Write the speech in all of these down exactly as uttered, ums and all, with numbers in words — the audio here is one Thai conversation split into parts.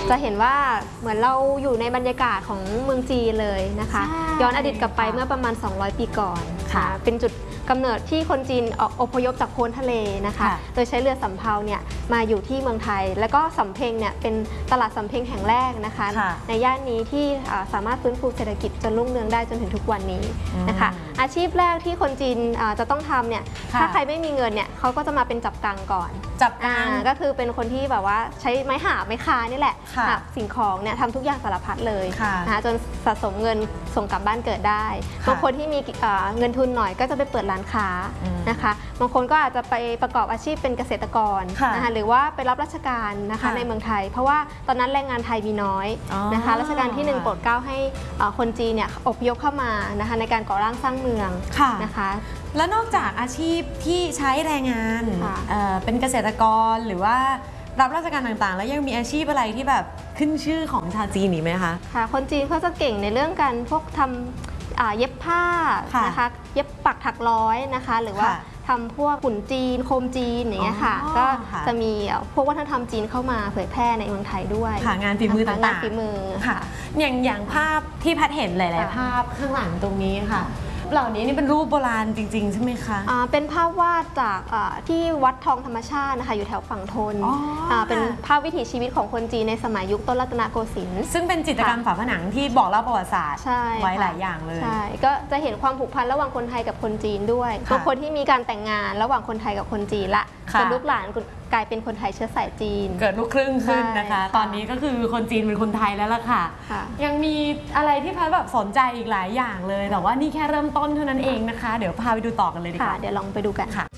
จะเห็นว่าเหมือนเราอยู่ในบรรยากาศของเมืองจีนเลยนะคะย้อนอดีตกลับไปเมื่อประมาณสองร้อยปีก่อนค่ะเป็นจุดกำเนิดที่คนจีนอพยพจากโพ้นทะเลนะคะโดยใช้เรือสำเภาเนี่ยมาอยู่ที่เมืองไทยแล้วก็สำเพ็งเนี่ยเป็นตลาดสำเพ็งแห่งแรกนะคะในย่านนี้ที่สามารถฟื้นฟูเศรษฐกิจจนรุ่งเรืองได้จนถึงทุกวันนี้นะคะอาชีพแรกที่คนจีนจะต้องทำเนี่ยถ้าใครไม่มีเงินเนี่ยเขาก็จะมาเป็นจับกังก่อนจับกังก็คือเป็นคนที่แบบว่าใช้ไม้หาบไม้คานี่แหละสิ่งของเนี่ยทำทุกอย่างสารพัดเลยนะคะจนสะสมเงินส่งกลับบ้านเกิดได้บางคนที่มีเงินทุนหน่อยก็จะไปเปิดร้านค้านะคะบางคนก็อาจจะไปประกอบอาชีพเป็นเกษตรกรนะคะหรือว่าไปรับราชการนะคะในเมืองไทยเพราะว่าตอนนั้นแรงงานไทยมีน้อยนะคะรัชกาลที่หนึ่งโปรดเกล้าให้คนจีนเนี่ยอพยพเข้ามานะคะในการก่อร่างสร้างเมืองนะคะแล้วนอกจากอาชีพที่ใช้แรงงานเป็นเกษตรกรหรือว่ารับราชการต่างๆแล้วยังมีอาชีพอะไรที่แบบขึ้นชื่อของชาวจีนอีกไหมคะค่ะคนจีนเขาจะเก่งในเรื่องการพวกทำเย็บผ้านะคะเย็บปักถักร้อยนะคะหรือว่าทำพวกหุ่นจีนโคมจีนอย่างเงี้ยค่ะก็จะมีพวกวัฒนธรรมจีนเข้ามาเผยแพร่ในเมืองไทยด้วยค่ะงานฝีมือต่างๆงานฝีมือค่ะอย่างอย่างภาพที่พัดเห็นหลายๆภาพข้างหลังตรงนี้ค่ะเหล่านี้นี่เป็นรูปโบราณจริงๆใช่ไหมคะเป็นภาพวาดจากที่วัดทองธรรมชาตินะคะอยู่แถวฝั่งทนเป็นภาพวิถีชีวิตของคนจีนในสมัยยุคต้นรัตนโกสินทร์ซึ่งเป็นจิตรกรรมฝาผนังที่บอกเล่าประวัติศาสตร์ไว้หลายอย่างเลยใช่ก็จะเห็นความผูกพันระหว่างคนไทยกับคนจีนด้วยบางคนที่มีการแต่งงานระหว่างคนไทยกับคนจีนละจนลูกหลานกลายเป็นคนไทยเชื้อสายจีนเกิดลูกครึ่งขึ้นนะคะตอนนี้ก็คือคนจีนเป็นคนไทยแล้วล่ะค่ะยังมีอะไรที่พัดแบบสนใจอีกหลายอย่างเลยแต่ว่านี่แค่เริ่มต้นเท่านั้นเองนะคะเดี๋ยวพาไปดูต่อกันเลยดีกว่าเดี๋ยวลองไปดูกันค่ะ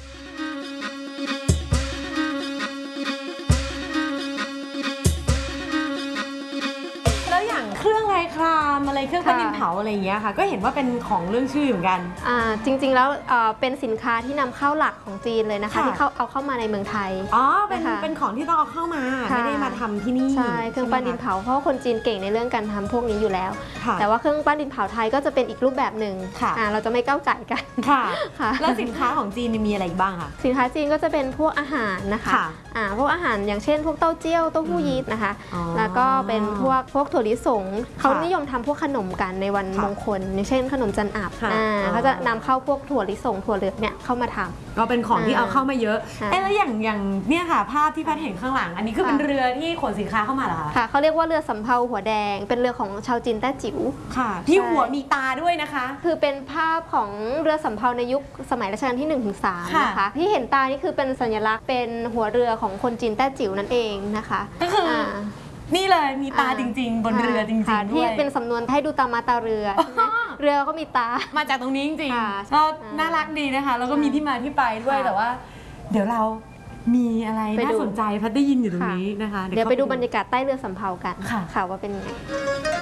เครื่องไรครามอะไรเครื่องปั้นดินเผาอะไรอย่างเงี้ยค่ะก็เห็นว่าเป็นของเรื่องชื่อเหมือนกันอ่าจริงๆแล้วเป็นสินค้าที่นำเข้าหลักของจีนเลยนะคะที่เขาเอาเข้ามาในเมืองไทยอ๋อเป็นเป็นของที่ต้องเอาเข้ามาไม่ได้มาทำที่นี่ใช่เครื่องปั้นดินเผาเพราะว่าคนจีนเก่งในเรื่องการทำพวกนี้อยู่แล้วแต่ว่าเครื่องปั้นดินเผาไทยก็จะเป็นอีกรูปแบบหนึ่งเราจะไม่ก้าวไก่กันค่ะแล้วสินค้าของจีนมีอะไรบ้างคะสินค้าจีนก็จะเป็นพวกอาหารนะคะอ่าพวกอาหารอย่างเช่นพวกเต้าเจี้ยวเต้าหู้ยี้นะคะแล้วก็เป็นพวกพวกถั่วลิสงเขานิยมทำพวกขนมกันในวันมงคลอย่างเช่นขนมจันอับเขาจะนำเข้าพวกถั่วลิสงถั่วเหลืองเนี่ยเข้ามาทำก็เป็นของที่เอาเข้ามาเยอะเอ๊ะแล้วอย่างอย่างเนี่ยค่ะภาพที่พัดเห็นข้างหลังอันนี้คือเป็นเรือที่ขนสินค้าเข้ามาเหรอคะค่ะเขาเรียกว่าเรือสำเภาหัวแดงเป็นเรือของชาวจีนแต้จิ๋วค่ะที่หัวมีตาด้วยนะคะคือเป็นภาพของเรือสำเภาในยุคสมัยรัชกาลที่หนึ่งถึงสามนะคะที่เห็นตานี่คือเป็นสัญลักษณ์เป็นหัวเรือของคนจีนแต้จิ๋วนั่นเองนะคะก็คือนี่เลยมีตาจริงๆบนเรือจริงๆด้วยที่เป็นสำนวนให้ดูตามาตาเรือเรือก็มีตามาจากตรงนี้จริงๆก็น่ารักดีนะคะแล้วก็มีที่มาที่ไปด้วยแต่ว่าเดี๋ยวเรามีอะไรน่าสนใจพัดได้ยินอยู่ตรงนี้นะคะเดี๋ยวไปดูบรรยากาศใต้เรือสำเภากันค่ะว่าเป็นไง